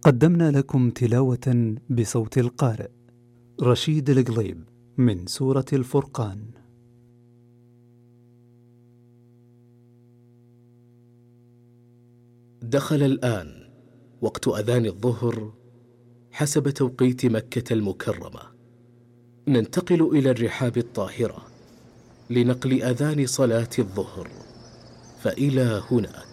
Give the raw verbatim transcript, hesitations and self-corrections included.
قدمنا لكم تلاوة بصوت القارئ رشيد القليب من سورة الفرقان. دخل الآن وقت أذان الظهر حسب توقيت مكة المكرمة. ننتقل إلى الرحاب الطاهرة لنقل أذان صلاة الظهر، فإلى هناك.